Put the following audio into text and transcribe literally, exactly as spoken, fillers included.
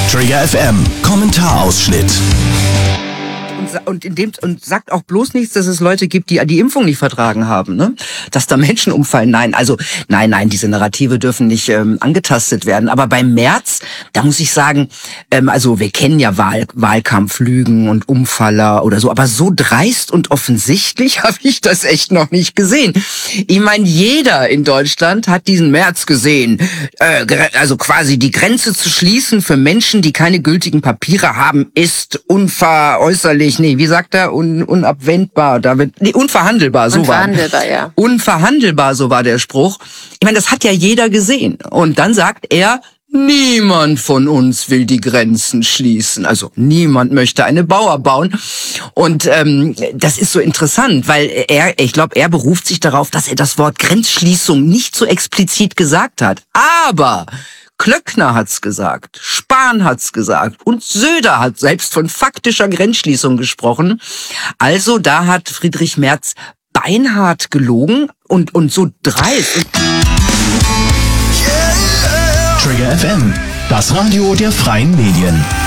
Trigger F M, Kommentarausschnitt. Und, in dem, und sagt auch bloß nichts, dass es Leute gibt, die die Impfung nicht vertragen haben, ne? Dass da Menschen umfallen. Nein, also nein, nein, diese Narrative dürfen nicht ähm, angetastet werden. Aber beim Merz, da muss ich sagen, ähm, also wir kennen ja Wahl, Wahlkampflügen und Umfaller oder so, aber so dreist und offensichtlich habe ich das echt noch nicht gesehen. Ich meine, jeder in Deutschland hat diesen Merz gesehen, äh, also quasi die Grenze zu schließen für Menschen, die keine gültigen Papiere haben, ist unveräußerlich. Nee, wie sagt er? Un, unabwendbar. Da wird, nee, unverhandelbar, so war. Unverhandelbar, ja. Unverhandelbar, so war der Spruch. Ich meine, das hat ja jeder gesehen. Und dann sagt er, niemand von uns will die Grenzen schließen. Also niemand möchte eine Mauer bauen. Und ähm, das ist so interessant, weil er, ich glaube, er beruft sich darauf, dass er das Wort Grenzschließung nicht so explizit gesagt hat. Aber Klöckner hat's gesagt, Spahn hat's gesagt und Söder hat selbst von faktischer Grenzschließung gesprochen. Also da hat Friedrich Merz beinhart gelogen und und so dreist. Trigger F M, das Radio der freien Medien.